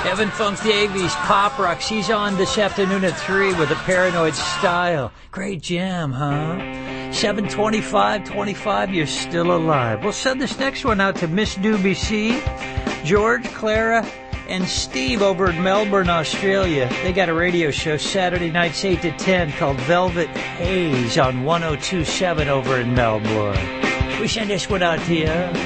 Evan Funk Davies, Pop Rock. She's on this afternoon at 3 with a Paranoid Style. Great jam, huh? 725, you're still alive. We'll send this next one out to Miss Doobie C, George, Clara, and Steve over in Melbourne, Australia. They got a radio show Saturday nights 8 to 10 called Velvet Haze on 102.7 over in Melbourne. We send this one out to you.